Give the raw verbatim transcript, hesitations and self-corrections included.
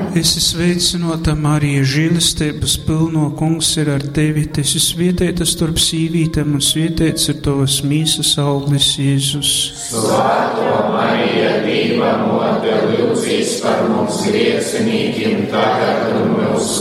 Esi sveicināta, Marija, žēlastības pilno, Kungs ir ar tevi. Tu esi svētīta starp sīvītēm, un svētīts ir tavas mīsas auglis, Jēzus. Svētā Marija, Dieva mote, lūdzīs par mums griecinīkiem, tagad un mūsu